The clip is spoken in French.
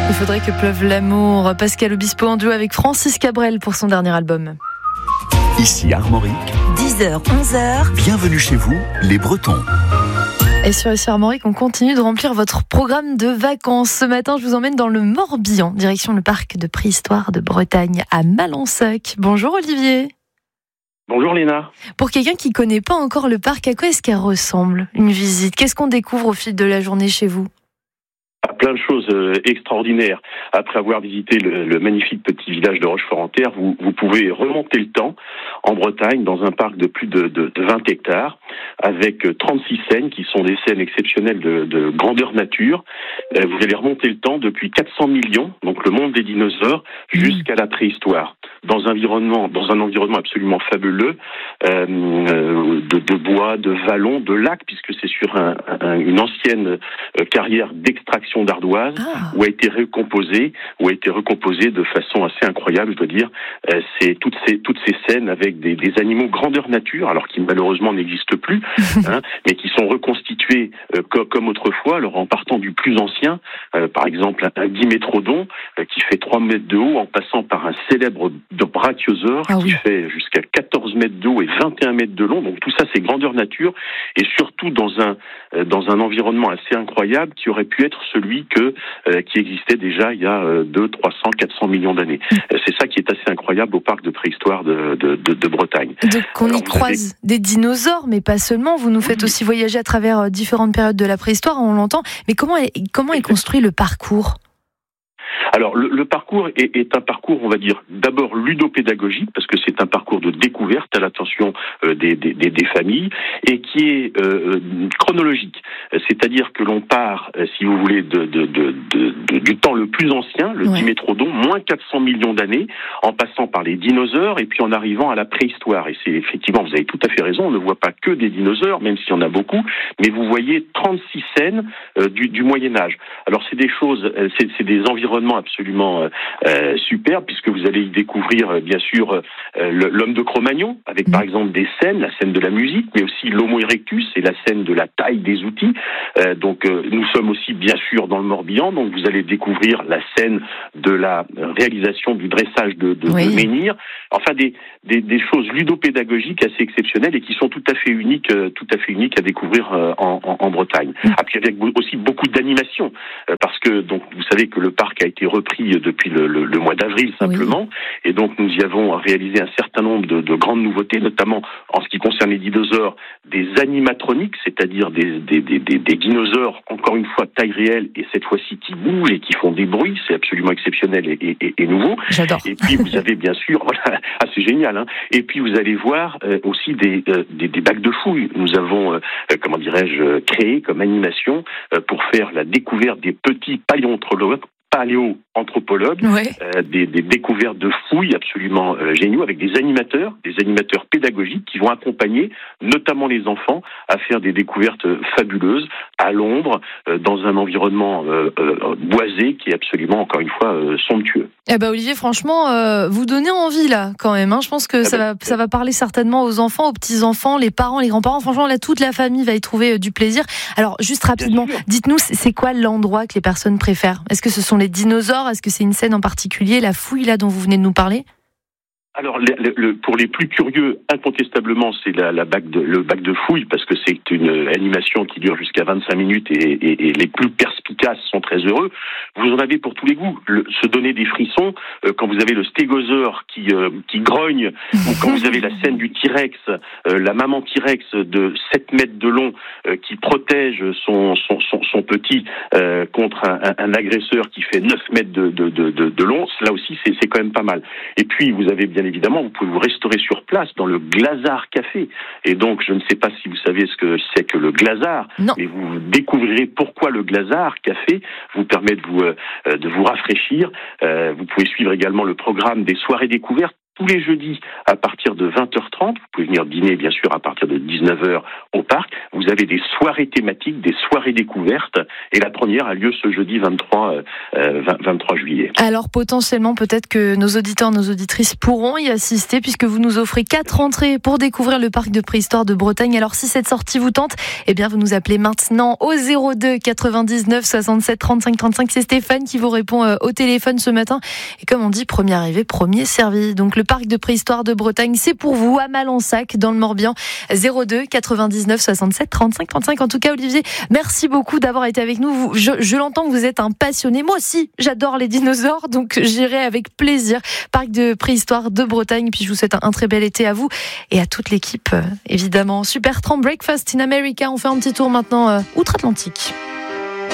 Il faudrait que pleuve l'amour. Pascal Obispo en duo avec Francis Cabrel pour son dernier album. Ici Armorique, 10h, 11h. bienvenue chez vous, les Bretons. Et sur ici Armorique, on continue de remplir votre programme de vacances. Ce matin, je vous emmène dans le Morbihan, direction le parc de préhistoire de Bretagne à Malansac. Bonjour Olivier. Bonjour Léna. Pour quelqu'un qui ne connaît pas encore le parc, à quoi est-ce qu'elle ressemble, une visite? Qu'est-ce qu'on découvre au fil de la journée chez vous? Plein de choses extraordinaires. Après avoir visité le magnifique petit village de Rochefort-en-Terre, vous pouvez remonter le temps en Bretagne dans un parc de plus de 20 hectares avec 36 scènes qui sont des scènes exceptionnelles de grandeur nature. Vous allez remonter le temps depuis 400 millions, donc le monde des dinosaures, jusqu'à la préhistoire. Dans un environnement absolument fabuleux, de bois, de vallons, de lacs, puisque c'est sur une ancienne carrière d'extraction d'ardoise où a été recomposé de façon assez incroyable, je dois dire. C'est toutes ces scènes avec des animaux grandeur nature, alors qui malheureusement n'existent plus, mais qui sont reconstitués comme autrefois, alors en partant du plus ancien, par exemple un dimétrodon qui fait 3 mètres de haut, en passant par un célèbre brachiosaure qui fait jusqu'à 14 mètres de haut et 21 mètres de long. Donc tout ça, c'est grandeur nature, et surtout dans un environnement assez incroyable qui aurait pu être celui qui existait déjà il y a 200, 300, 400 millions d'années. C'est ça qui est assez incroyable au parc de préhistoire de Bretagne. Donc on y croise des dinosaures, mais pas seulement. Vous nous faites aussi voyager à travers différentes périodes de la préhistoire, on l'entend. Mais comment est construit le parcours ? Alors, le parcours est un parcours, on va dire, d'abord ludopédagogique, parce que c'est un parcours de découverte à l'attention des familles, et qui est chronologique. C'est-à-dire que l'on part, si vous voulez, du temps le plus ancien, le dimétrodon, moins 400 millions d'années, en passant par les dinosaures, et puis en arrivant à la préhistoire. Et c'est effectivement, vous avez tout à fait raison, on ne voit pas que des dinosaures, même s'il y en a beaucoup, mais vous voyez 36 scènes du Moyen-Âge. Alors, c'est des choses, c'est des environnements absolument superbe, puisque vous allez y découvrir bien sûr l'homme de Cro-Magnon, avec par exemple des scènes, la scène de la musique, mais aussi l'Homo erectus et la scène de la taille des outils. Donc nous sommes aussi bien sûr dans le Morbihan, donc vous allez découvrir la scène de la réalisation du dressage de menhirs. Enfin des choses ludopédagogiques assez exceptionnelles et qui sont tout à fait uniques à découvrir en Bretagne. Après avec aussi beaucoup d'animation, parce que donc vous savez que le parc a été repris depuis le mois d'avril simplement, et donc nous y avons réalisé un certain nombre de grandes nouveautés, notamment en ce qui concerne les dinosaures, des animatroniques, c'est-à-dire des dinosaures, encore une fois taille réelle, et cette fois-ci qui bougent et qui font des bruits, c'est absolument exceptionnel et nouveau. J'adore. Et puis vous avez bien sûr, c'est génial, hein. Et puis vous allez voir aussi des bacs de fouilles. Nous avons, créé comme animation pour faire la découverte des petits paléoanthropologues, des découvertes de fouilles absolument géniaux, avec des animateurs pédagogiques qui vont accompagner notamment les enfants à faire des découvertes fabuleuses à l'ombre, dans un environnement boisé qui est absolument, encore une fois, somptueux. Eh ben Olivier, franchement, vous donnez envie là quand même. Je pense que ça va parler certainement aux enfants, aux petits-enfants, les parents, les grands-parents. Franchement, là, toute la famille va y trouver du plaisir. Alors, juste rapidement, dites-nous, c'est quoi l'endroit que les personnes préfèrent? Est-ce que ce sont les dinosaures? Est-ce que c'est une scène en particulier, la fouille là dont vous venez de nous parler? Alors, pour les plus curieux, incontestablement, c'est le bac de fouille, parce que c'est une animation qui dure jusqu'à 25 minutes et les plus perspicaces sont très heureux. Vous en avez pour tous les goûts. Se donner des frissons, quand vous avez le stégosaure qui grogne, ou quand vous avez la scène du T-Rex, la maman T-Rex de 7 mètres de long, qui protège son petit contre un agresseur qui fait 9 mètres de long. Là aussi, c'est quand même pas mal. Et puis, vous avez bien évidemment, vous pouvez vous restaurer sur place dans le Glazart Café. Et donc, je ne sais pas si vous savez ce que c'est que le Glazart, mais vous découvrirez pourquoi le Glazart Café vous permet de vous rafraîchir. Vous pouvez suivre également le programme des soirées découvertes tous les jeudis à partir de 20h30. Vous pouvez venir dîner, bien sûr, à partir de 19h au parc. Vous avez des soirées thématiques, des soirées découvertes. Et la première a lieu ce jeudi 23 juillet. Alors potentiellement, peut-être que nos auditeurs, nos auditrices pourront y assister puisque vous nous offrez 4 entrées pour découvrir le parc de préhistoire de Bretagne. Alors si cette sortie vous tente, eh bien vous nous appelez maintenant au 02 99 67 35 35. C'est Stéphane qui vous répond au téléphone ce matin. Et comme on dit, premier arrivé, premier servi. Donc le parc de préhistoire de Bretagne, c'est pour vous à Malansac dans le Morbihan. 02 99 67 35 35. En tout cas, Olivier, merci beaucoup d'avoir été avec nous. Je l'entends que vous êtes un passionné. Moi aussi, j'adore les dinosaures, donc j'irai avec plaisir. Parc de préhistoire de Bretagne. Puis je vous souhaite un très bel été à vous et à toute l'équipe, évidemment. Supertramp Breakfast in America. On fait un petit tour maintenant outre-Atlantique.